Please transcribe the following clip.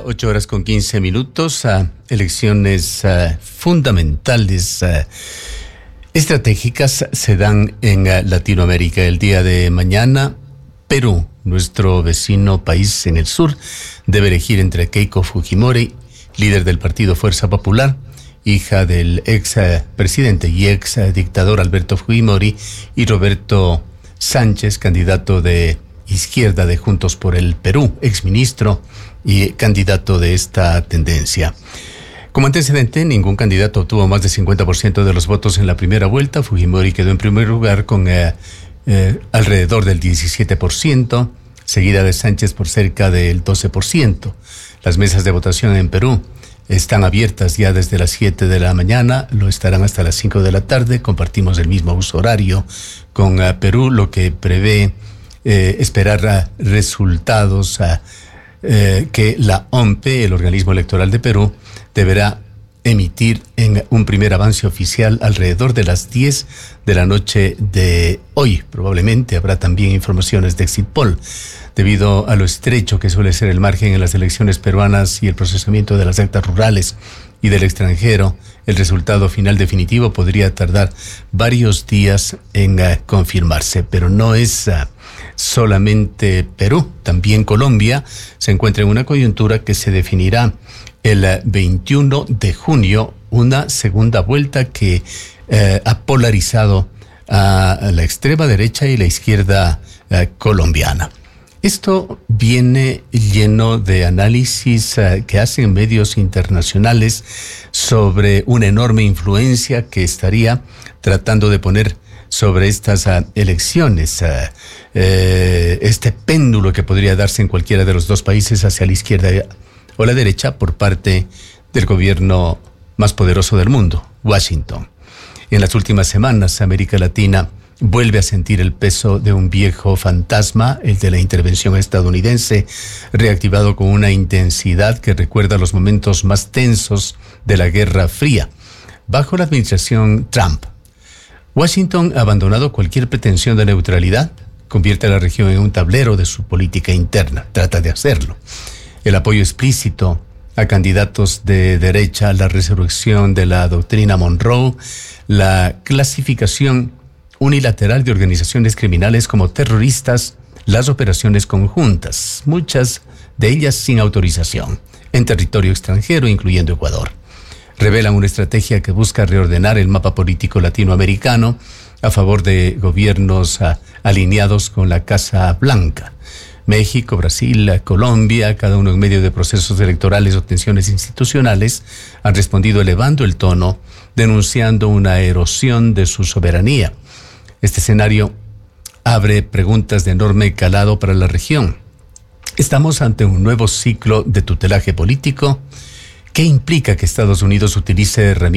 8:15. Elecciones fundamentales, estratégicas se dan en Latinoamérica. El día de mañana, Perú, nuestro vecino país en el sur, debe elegir entre Keiko Fujimori, líder del partido Fuerza Popular, hija del ex presidente y ex dictador Alberto Fujimori, y Roberto Sánchez, candidato de izquierda de Juntos por el Perú, exministro y candidato de esta tendencia. Como antecedente, ningún candidato obtuvo más del 50% de los votos en la primera vuelta. Fujimori quedó en primer lugar con alrededor del 17%, seguida de Sánchez por cerca del 12%. Las mesas de votación en Perú están abiertas ya desde las 7 de la mañana, lo estarán hasta las 5 de la tarde. Compartimos el mismo uso horario con Perú, lo que prevé esperar resultados que la OMPE, el organismo electoral de Perú, deberá emitir en un primer avance oficial alrededor de las 10 de la noche de hoy. Probablemente habrá también informaciones de Exit Poll. Debido a lo estrecho que suele ser el margen en las elecciones peruanas y el procesamiento de las actas rurales y del extranjero, el resultado final definitivo podría tardar varios días en confirmarse. Pero no es solamente Perú, también Colombia se encuentra en una coyuntura que se definirá el 21 de junio, una segunda vuelta que ha polarizado a la extrema derecha y la izquierda colombiana. Esto viene lleno de análisis que hacen medios internacionales sobre una enorme influencia que estaría tratando de poner sobre estas elecciones, este péndulo que podría darse en cualquiera de los dos países hacia la izquierda o la derecha por parte del gobierno más poderoso del mundo, Washington. En las últimas semanas, América Latina vuelve a sentir el peso de un viejo fantasma, el de la intervención estadounidense, reactivado con una intensidad que recuerda los momentos más tensos de la Guerra Fría. Bajo la administración Trump, Washington ha abandonado cualquier pretensión de neutralidad, convierte a la región en un tablero de su política interna, trata de hacerlo. El apoyo explícito a candidatos de derecha, la resurrección de la doctrina Monroe, la clasificación unilateral de organizaciones criminales como terroristas, las operaciones conjuntas, muchas de ellas sin autorización, en territorio extranjero, incluyendo Ecuador, revelan una estrategia que busca reordenar el mapa político latinoamericano a favor de gobiernos alineados con la Casa Blanca. México, Brasil, Colombia, cada uno en medio de procesos electorales o tensiones institucionales, han respondido elevando el tono, denunciando una erosión de su soberanía. Este escenario abre preguntas de enorme calado para la región. ¿Estamos ante un nuevo ciclo de tutelaje político? ¿Qué implica que Estados Unidos utilice herramientas